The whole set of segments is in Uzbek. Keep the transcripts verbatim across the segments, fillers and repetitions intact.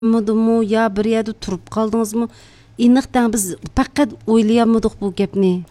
Mıdımı ya bir yerde turup kaldınız mı? İnlikten biz fakat o'ylayamadık bu gapni.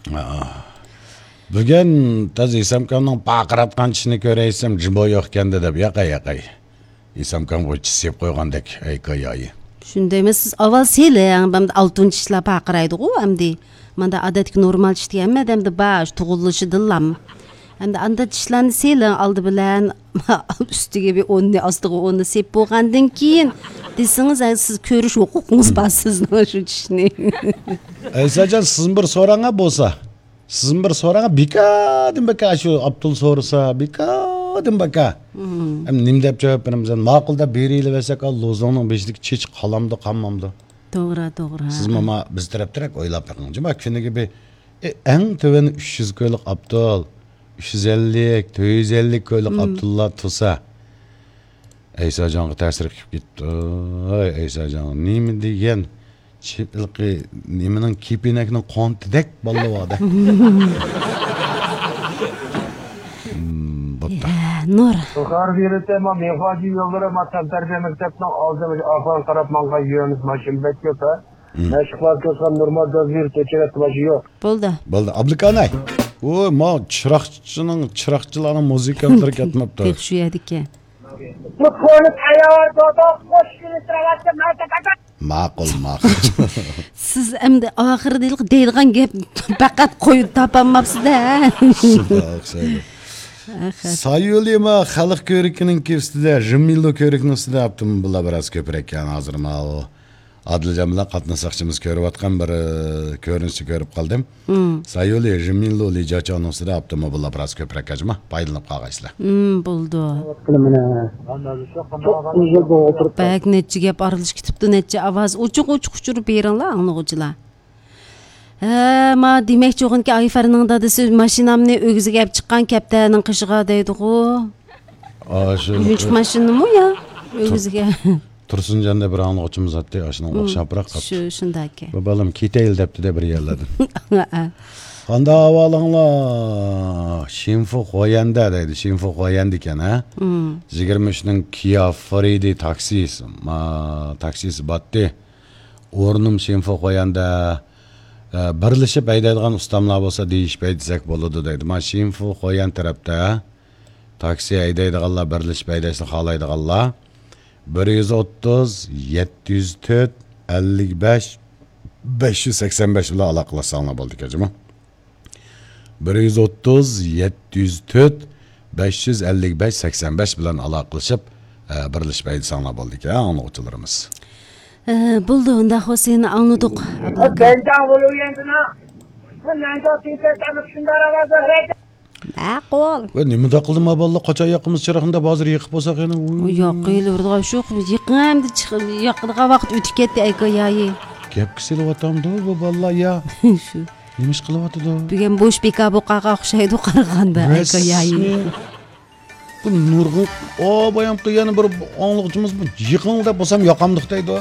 Bugun taz Isamkamning baqirayotgan tishini ko'raysam jibo yo'qganda deb yaqay yaqay. Isamkam vo'chi sep qo'ygandek aykoyoyi. Shundaymi siz avval seylang, bamda altın tishlar baqiraydi-ku amdi. Manda adatki normal tish deganda damda baş tug'ilishi dillam. Endi anda tishlarni seylang oldi bilan ustiga bir o'nni ostiga o'nni sep bo'lgandan keyin desangiz siz ko'rish huquqingiz bor sizning shu tishni. Aysajon sizin bir so'ranga bo'lsa, sizin bir so'ranga bikadim baka shu Abdul so'rasa bikadim baka. Hem nim deb javob beramiz. Ma'qul deb beraylik desak, lozongning beshlik chech qalamda qolmamdi. To'g'ri, to'g'ri. Siz mama biz taraftarak o'ylab baqing. Juma kuniga bir eng töveni uch yuz ko'ylik Abdul, uch yuz ellik, to'rt yuz ellik ko'ylik Abdullah tursa. Aysajonga ta'sir qilib ketdi. Ay Aysajon, nima degan chepilqi nimaning kepinakning qontidek ballavoda. Nur. Yuqor berite ma mehaji yollara ma tarbiya maktabning oldida afon qarab manga yuramiz mashin bet yo'q. Mashqlar ko'rsam normal dozir techirat vaji yo'q. Bo'ldi. Bo'ldi. Abdukanay. O ma chiroqchining chiroqchilarning muzikantlar ketmabdi. Deb shu yerdiki. Mukhoni tayyor dodo qo'shini travatga mayta. Ma'qul, ma'qul. Siz endi oxirida deydigan gap faqat qo'yib topolmabsiz-da. O'xshaydi. Sayolima xalq ko'rikining ustida, Jimillo ko'rikning ustida yaptım bular biroz ko'proq ekan hozir ma o Adiljon bilan qatnashchiimiz ko'rayotgan bir ko'rinishni ko'rib qoldim. Sayoli Jimillo Lijachon ustida yaptım bular biroz ko'proq ajma foydalanib qolgaysizlar. Hmm, bo'ldi. Bak necha gap arilish ketibdi, necha ovoz uchuq-uchuq uchirib beringlar anglag'uvchilar. Ha, ma demakchi o'g'inki Ayfarning dadasi mashinamni o'giziga olib chiqqan kaptaning qishig'a deydi-ku. A shu Uchinchi mashinami ya? O'giziga. Tursunjonda bir anglag'uvchimiz atdi, ashuna o'xshabroq qapti. Shu shundaki. Bu balam ketayil debdi bir yerlardan. Qanda avalinglar Shinfu qo'yanda deydi, Shinfu qo'yandi ekan ha. yigirma uch ning Kia Foridi taksisi, ma taksisi batdi. O'rnim Shinfu qo'yanda birlashib haydaydigan ustamlar bo'lsa deyishib aytsak bo'ladi deydi. Ma Shinfu qo'ygan tarafda taksi haydaydiganlar birlashib haydashni xohlaydiganlar bir yuz o'ttiz, yetti yuz to'rt, ellik besh, besh yuz sakson besh bilan aloqalashsanglar bo'ldi kajima. bir yuz o'ttiz, yetti yuz to'rt, besh yuz ellik besh, sakson besh bilan aloqalashib birlashib haydasanglar bo'ldi ekan anglag'uvchilarimiz. Bo'ldi, unda Husayni anladik. Bendan bo'layendina. Bundan so'ng tanib shundara vaziyat. Ma'qul. Va nimada qildim avvalda qocha yoqimiz chiroqda hozir yiqib bo'lsak yana. Yo'q, qiyilurdiga shu yiqamdi chiqib yoqdiga vaqt o'tib ketdi aykoyayi. Gap kisilyaptamdi bu balla ya. Shu. Nima ish qilyapti-da? Bugun bo'sh bekaboqaga o'xshaydi qaraganda aykoyayi. Bu nurg'un o boyam qilgan bir anglag'uchimiz bu yiqingda bo'lsam yoqamdiq deydi.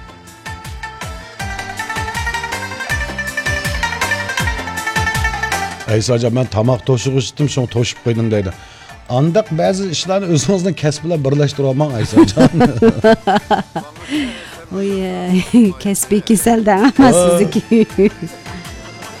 Aysajon men tamoq to'shib ichdim, shuni to'shib qo'ydim deydi. Andaq ba'zi ishlarni o'zingizning kasb bilan birlashtirib olmang Aysajon. Oy, kasbiy kasaldan sizniki.